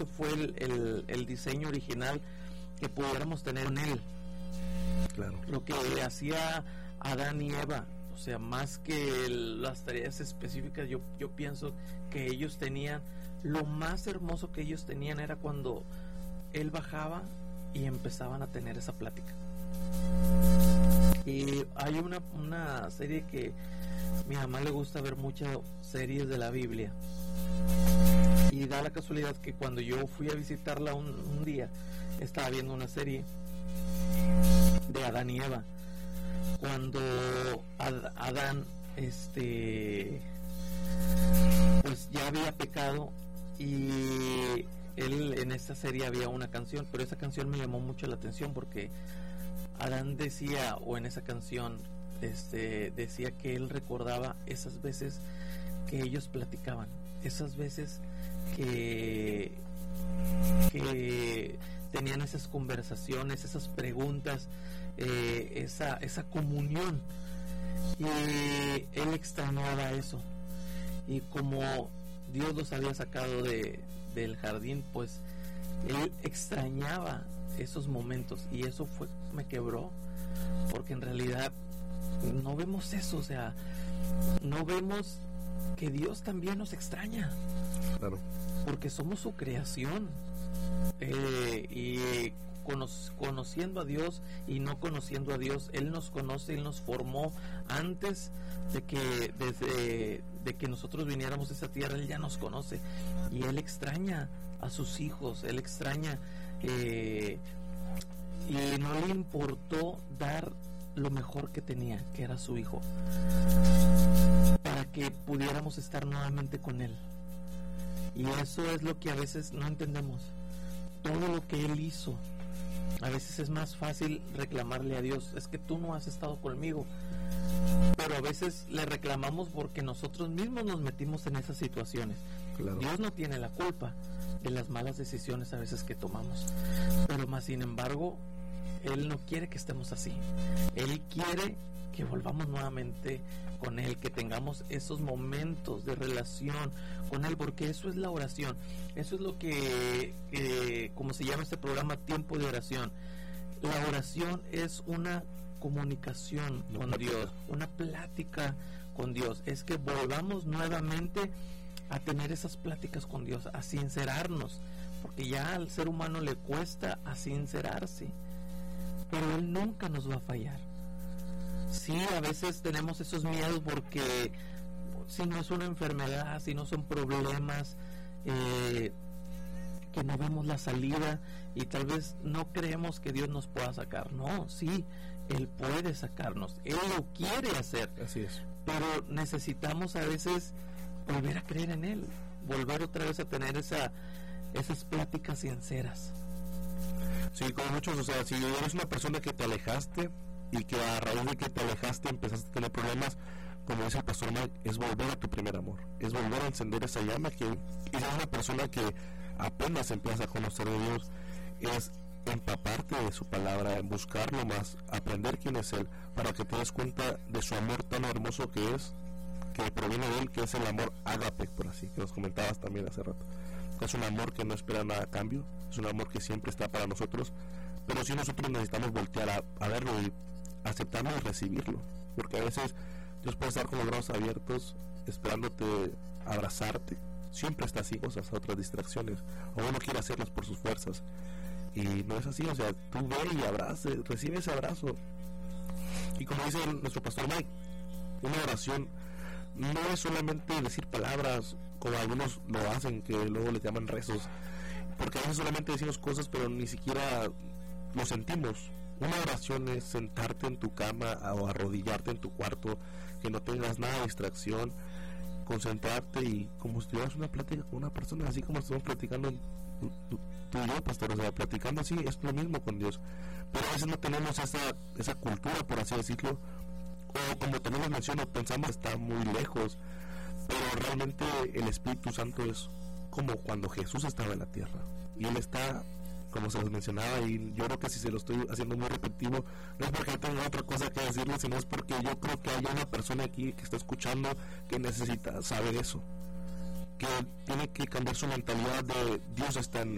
fue el diseño original que pudiéramos tener en él. Claro. Lo que hacía Adán y Eva, o sea, más que las tareas específicas, yo pienso que ellos tenían, lo más hermoso que ellos tenían era cuando él bajaba y empezaban a tener esa plática. Y hay una serie que a mi mamá le gusta ver muchas series de la Biblia, y da la casualidad que cuando yo fui a visitarla un día, estaba viendo una serie de Adán y Eva, cuando Adán pues ya había pecado, y él, en esta serie había una canción, pero esa canción me llamó mucho la atención porque Adán decía, o en esa canción decía que él recordaba esas veces que ellos platicaban, esas veces que tenían esas conversaciones, esas preguntas, esa comunión, y él extrañaba eso. Y como Dios los había sacado del jardín, pues él extrañaba esos momentos, y eso me quebró, porque en realidad no vemos eso, o sea, no vemos que Dios también nos extraña. Claro. Porque somos su creación, y conociendo a Dios y no conociendo a Dios, Él nos conoce, Él nos formó antes de que nosotros viniéramos a esa tierra. Él ya nos conoce, y Él extraña a sus hijos, Él extraña, y no le importó dar lo mejor que tenía, que era su hijo, para que pudiéramos estar nuevamente con Él. Y eso es lo que a veces no entendemos. Todo lo que Él hizo, a veces es más fácil reclamarle a Dios: es que tú no has estado conmigo. Pero a veces le reclamamos porque nosotros mismos nos metimos en esas situaciones. Claro. Dios no tiene la culpa de las malas decisiones a veces que tomamos, pero más sin embargo Él no quiere que estemos así. Él quiere que volvamos nuevamente con Él, que tengamos esos momentos de relación con Él, porque eso es la oración. Eso es lo que, como se llama este programa, Tiempo de Oración. La oración es una comunicación con Dios, una plática con Dios. Es que volvamos nuevamente a tener esas pláticas con Dios, a sincerarnos, porque ya al ser humano le cuesta a sincerarse, pero Él nunca nos va a fallar. Sí, a veces tenemos esos miedos porque si no es una enfermedad, si no son problemas, que no vemos la salida, y tal vez no creemos que Dios nos pueda sacar. No, sí, Él puede sacarnos, Él lo quiere hacer. Así es. Pero necesitamos a veces volver a creer en Él, volver otra vez a tener esas pláticas sinceras. Sí, como muchos, o sea, si eres una persona que te alejaste y que a raíz de que te alejaste empezaste a tener problemas, como dice el pastor Mike, es volver a tu primer amor, es volver a encender esa llama, que es una persona que apenas empieza a conocer de Dios, es empaparte de su palabra, en buscarlo más, aprender quién es Él, para que te des cuenta de su amor tan hermoso que es, que proviene de Él, que es el amor ágape, por así, que nos comentabas también hace rato. Es un amor que no espera nada a cambio, es un amor que siempre está para nosotros, pero sí nosotros necesitamos voltear a verlo y aceptarlo y recibirlo, porque a veces Dios puede estar con los brazos abiertos esperándote, abrazarte. Siempre está así, cosas, otras distracciones, o uno quiere hacerlas por sus fuerzas, y no es así. O sea, tú ve y abrace, recibe ese abrazo. Y como dice nuestro pastor Mike, una oración no es solamente decir palabras como algunos lo hacen, que luego les llaman rezos, porque a veces solamente decimos cosas pero ni siquiera lo sentimos. Una oración es sentarte en tu cama o arrodillarte en tu cuarto, que no tengas nada de distracción, concentrarte y como si tuvieras una plática con una persona, así como estamos platicando tú y yo, pastor, o sea, platicando así, es lo mismo con Dios. Pero a veces no tenemos esa cultura, por así decirlo, o como también les menciono, pensamos que está muy lejos, pero realmente el Espíritu Santo es como cuando Jesús estaba en la tierra, y Él está, como se les mencionaba, y yo creo que si se lo estoy haciendo muy repetitivo, no es porque tenga otra cosa que decirle, sino es porque yo creo que hay una persona aquí que está escuchando que necesita saber eso, que tiene que cambiar su mentalidad de Dios está en